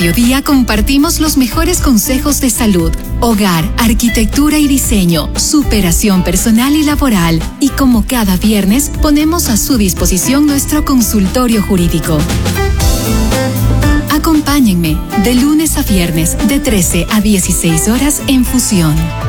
mediodía compartimos los mejores consejos de salud, hogar, arquitectura y diseño, superación personal y laboral. Y como cada viernes, ponemos a su disposición nuestro consultorio jurídico. Acompáñenme de lunes a viernes de 13 a 16 horas en Fusión.